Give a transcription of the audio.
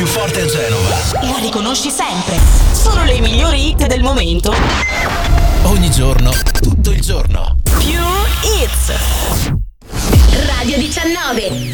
più forte a Genova. La riconosci sempre. Solo le migliori hit del momento. Ogni giorno, tutto il giorno. Più hits. Radio 19.